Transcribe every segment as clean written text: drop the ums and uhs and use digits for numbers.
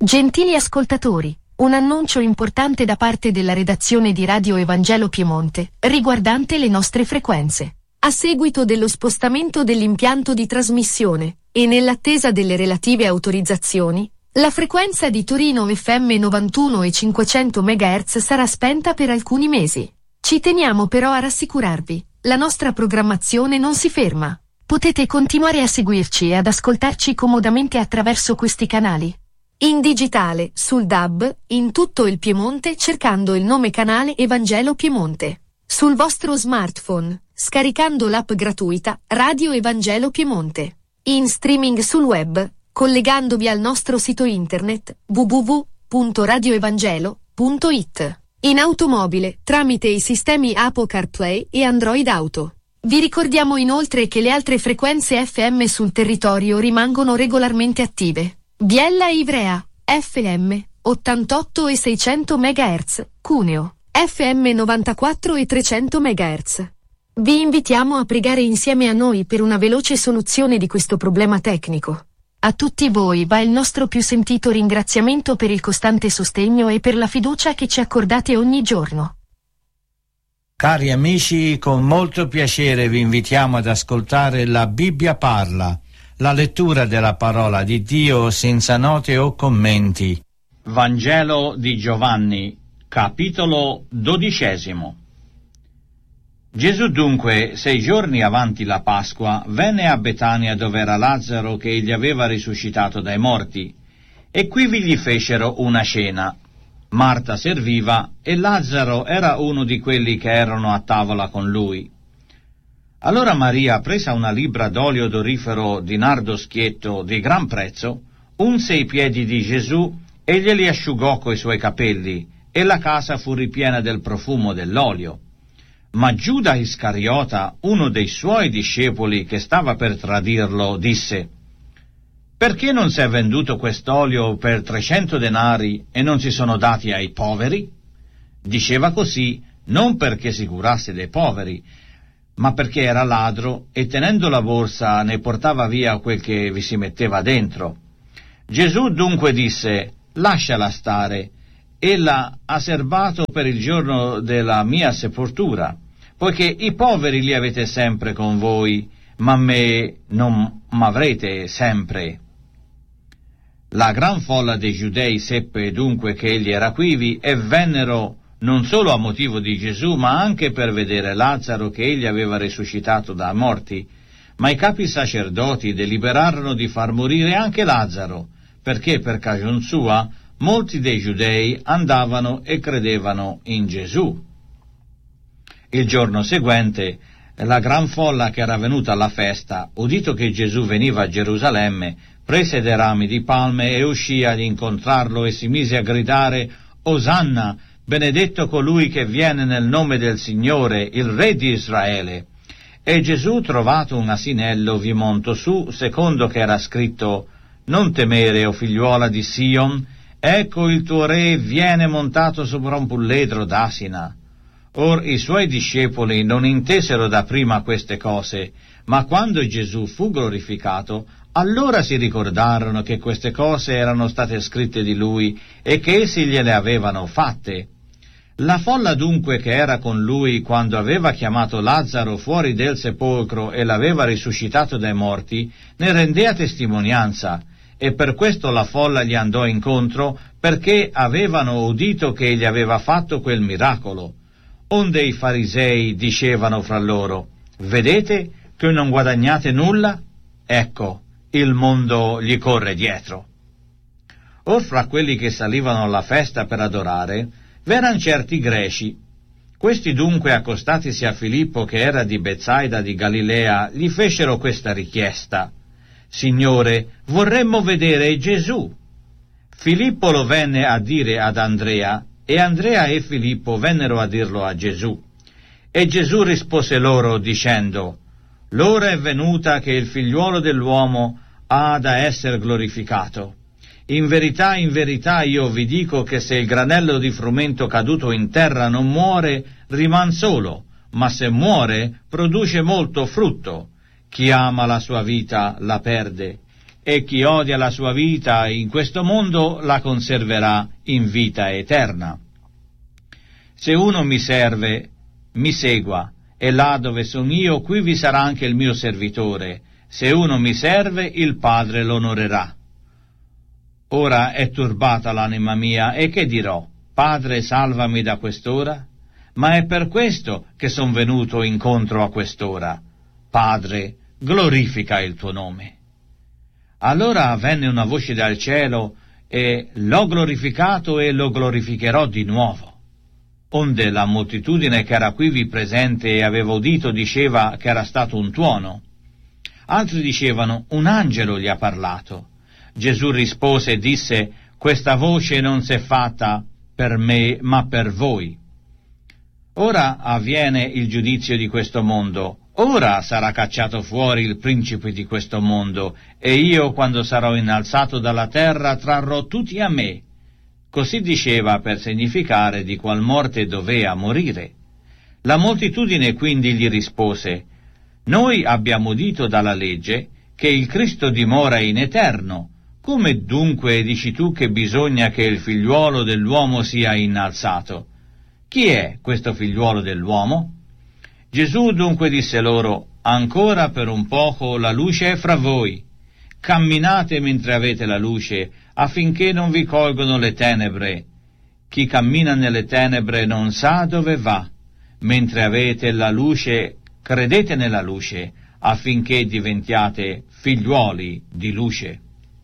Gentili ascoltatori, un annuncio importante da parte della redazione di Radio Evangelo Piemonte, riguardante le nostre frequenze. A seguito dello spostamento dell'impianto di trasmissione, e nell'attesa delle relative autorizzazioni, la frequenza di Torino FM 91 e 500 MHz sarà spenta per alcuni mesi. Ci teniamo però a rassicurarvi, la nostra programmazione non si ferma. Potete continuare a seguirci e ad ascoltarci comodamente attraverso questi canali. In digitale, sul DAB, in tutto il Piemonte cercando il nome canale Evangelo Piemonte. Sul vostro smartphone, scaricando l'app gratuita Radio Evangelo Piemonte. In streaming sul web, collegandovi al nostro sito internet www.radioevangelo.it. In automobile, tramite i sistemi Apple CarPlay e Android Auto. Vi ricordiamo inoltre che le altre frequenze FM sul territorio rimangono regolarmente attive. Biella e Ivrea, FM, 88 e 600 MHz, Cuneo, FM 94 e 300 MHz. Vi invitiamo a pregare insieme a noi per una veloce soluzione di questo problema tecnico. A tutti voi va il nostro più sentito ringraziamento per il costante sostegno e per la fiducia che ci accordate ogni giorno. Cari amici, con molto piacere vi invitiamo ad ascoltare La Bibbia parla, la lettura della parola di Dio senza note o commenti. Vangelo di Giovanni, capitolo 12. Gesù dunque, 6 giorni avanti la Pasqua, venne a Betania dove era Lazzaro che egli aveva risuscitato dai morti, e quivi gli fecero una cena. Marta serviva e Lazzaro era uno di quelli che erano a tavola con lui. Allora Maria, presa una libbra d'olio odorifero di nardo schietto di gran prezzo, unse i piedi di Gesù e glieli asciugò coi suoi capelli, e la casa fu ripiena del profumo dell'olio. Ma Giuda Iscariota, uno dei suoi discepoli che stava per tradirlo, disse: «Perché non si è venduto quest'olio per 300 denari e non si sono dati ai poveri?» Diceva così non perché si curasse dei poveri, ma perché era ladro e tenendo la borsa ne portava via quel che vi si metteva dentro. Gesù dunque disse: «Lasciala stare, ella ha serbato per il giorno della mia sepoltura, poiché i poveri li avete sempre con voi, ma me non m'avrete sempre». La gran folla dei giudei seppe dunque che egli era quivi e vennero non solo a motivo di Gesù, ma anche per vedere Lazzaro che egli aveva risuscitato dai morti. Ma i capi sacerdoti deliberarono di far morire anche Lazzaro, perché per cagion sua molti dei giudei andavano e credevano in Gesù. Il giorno seguente, la gran folla che era venuta alla festa, udito che Gesù veniva a Gerusalemme, prese dei rami di palme e uscì ad incontrarlo e si mise a gridare: «Osanna! Benedetto colui che viene nel nome del Signore, il Re di Israele». E Gesù, trovato un asinello, vi montò su, secondo che era scritto: «Non temere, o figliuola di Sion, ecco il tuo Re viene montato sopra un pulledro d'asina». Or i suoi discepoli non intesero dapprima queste cose, ma quando Gesù fu glorificato, allora si ricordarono che queste cose erano state scritte di lui e che essi gliele avevano fatte. La folla dunque che era con lui quando aveva chiamato Lazzaro fuori del sepolcro e l'aveva risuscitato dai morti, ne rendea testimonianza, e per questo la folla gli andò incontro, perché avevano udito che egli aveva fatto quel miracolo. Onde i farisei dicevano fra loro: «Vedete che non guadagnate nulla? Ecco, il mondo gli corre dietro». Or fra quelli che salivano alla festa per adorare v'eran certi greci. Questi dunque, accostatisi a Filippo che era di Betsaida di Galilea, gli fecero questa richiesta: «Signore, vorremmo vedere Gesù». Filippo lo venne a dire ad Andrea, e Andrea e Filippo vennero a dirlo a Gesù. E Gesù rispose loro dicendo: «L'ora è venuta che il figliuolo dell'uomo ha da essere glorificato. In verità io vi dico che se il granello di frumento caduto in terra non muore, riman solo, ma se muore produce molto frutto. Chi ama la sua vita la perde, e chi odia la sua vita in questo mondo la conserverà in vita eterna. Se uno mi serve, mi segua, e là dove sono io, qui vi sarà anche il mio servitore. Se uno mi serve, il Padre l'onorerà. Ora è turbata l'anima mia, e che dirò? Padre, salvami da quest'ora? Ma è per questo che son venuto incontro a quest'ora. Padre, glorifica il tuo nome. Allora venne una voce dal cielo, e l'ho glorificato e lo glorificherò di nuovo. Onde la moltitudine che era quivi presente e aveva udito diceva che era stato un tuono. Altri dicevano, un angelo gli ha parlato. Gesù rispose e disse, questa voce non s'è fatta per me, ma per voi. Ora avviene il giudizio di questo mondo. Ora sarà cacciato fuori il principe di questo mondo, e io, quando sarò innalzato dalla terra, trarrò tutti a me. Così diceva per significare di qual morte dovea morire. La moltitudine quindi gli rispose, noi abbiamo udito dalla legge che il Cristo dimora in eterno. Come dunque dici tu che bisogna che il figliuolo dell'uomo sia innalzato? Chi è questo figliuolo dell'uomo? Gesù dunque disse loro, ancora per un poco la luce è fra voi. Camminate mentre avete la luce, affinché non vi colgono le tenebre. Chi cammina nelle tenebre non sa dove va. Mentre avete la luce, credete nella luce, affinché diventiate figliuoli di luce.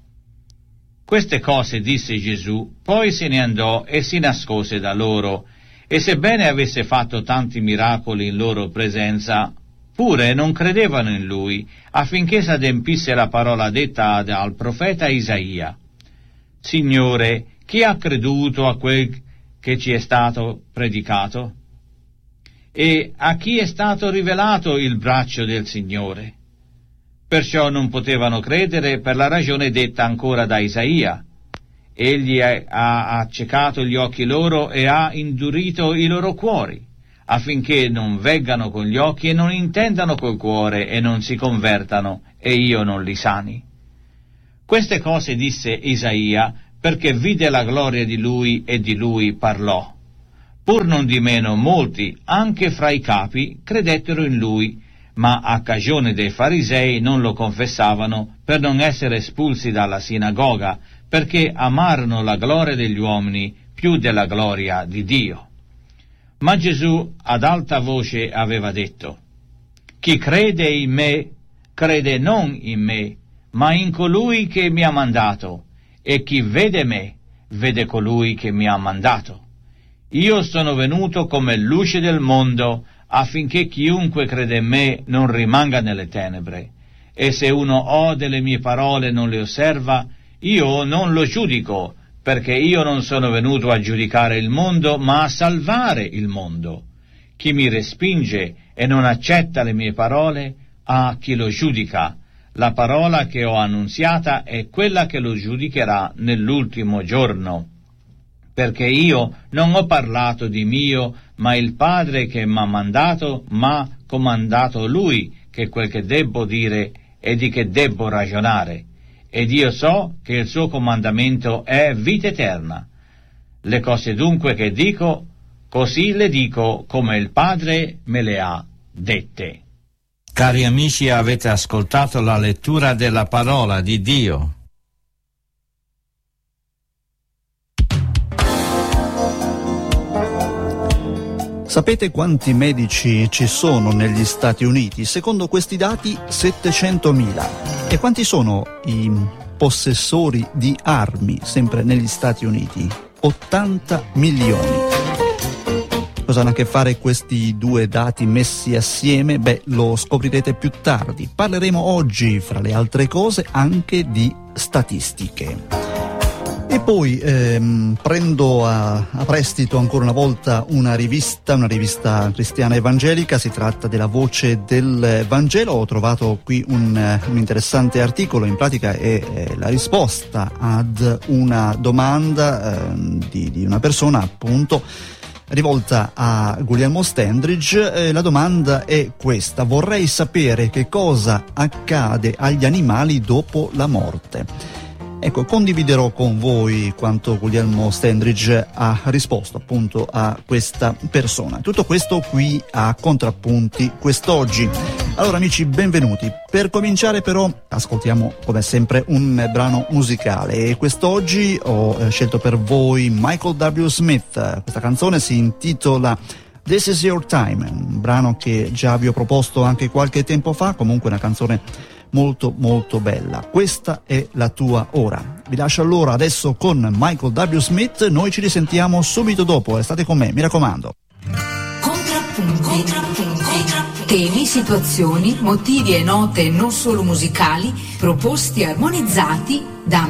Queste cose disse Gesù, poi se ne andò e si nascose da loro, e sebbene avesse fatto tanti miracoli in loro presenza, pure non credevano in lui, affinché s'adempisse la parola detta dal profeta Isaia. Signore, chi ha creduto a quel che ci è stato predicato? E a chi è stato rivelato il braccio del Signore? Perciò non potevano credere per la ragione detta ancora da Isaia. Egli ha accecato gli occhi loro e ha indurito i loro cuori, affinché non veggano con gli occhi e non intendano col cuore e non si convertano, e io non li sani. Queste cose disse Isaia perché vide la gloria di lui e di lui parlò. Pur non di meno molti, anche fra i capi, credettero in lui, ma a cagione dei farisei non lo confessavano per non essere espulsi dalla sinagoga, perché amarono la gloria degli uomini più della gloria di Dio. Ma Gesù ad alta voce aveva detto, chi crede in me, crede non in me, ma in colui che mi ha mandato, e chi vede me, vede colui che mi ha mandato. Io sono venuto come luce del mondo, affinché chiunque crede in me non rimanga nelle tenebre. E se uno ode le mie parole e non le osserva, io non lo giudico, perché io non sono venuto a giudicare il mondo, ma a salvare il mondo. Chi mi respinge e non accetta le mie parole, ha chi lo giudica. La parola che ho annunziata è quella che lo giudicherà nell'ultimo giorno. Perché io non ho parlato di mio, ma il Padre che m'ha mandato m'ha comandato Lui che quel che debbo dire e di che debbo ragionare. Ed io so che il suo comandamento è vita eterna. Le cose dunque che dico, così le dico come il Padre me le ha dette. Cari amici, avete ascoltato la lettura della parola di Dio. Sapete quanti medici ci sono negli Stati Uniti? Secondo questi dati 700.000. E quanti sono i possessori di armi sempre negli Stati Uniti? 80 milioni. Cosa hanno a che fare questi due dati messi assieme? Beh, lo scoprirete più tardi. Parleremo oggi, fra le altre cose, anche di statistiche. E poi prendo a prestito ancora una volta una rivista cristiana evangelica. Si tratta della Voce del Vangelo. Ho trovato qui un interessante articolo, in pratica è la risposta ad una domanda di una persona, appunto, rivolta a Guglielmo Standridge. La domanda è questa: vorrei sapere che cosa accade agli animali dopo la morte. Ecco, condividerò con voi quanto Guglielmo Standridge ha risposto appunto a questa persona. Tutto questo qui a Contrappunti quest'oggi. Allora amici, benvenuti. Per cominciare però ascoltiamo come sempre un brano musicale e quest'oggi ho scelto per voi Michael W. Smith. Questa canzone si intitola This Is Your Time, un brano che già vi ho proposto anche qualche tempo fa, comunque una canzone molto molto bella. Questa è la tua ora. Vi lascio allora adesso con Michael W. Smith, noi ci risentiamo subito dopo, restate con me, mi raccomando. Contrappunti. Temi, situazioni, motivi e note non solo musicali, proposti e armonizzati da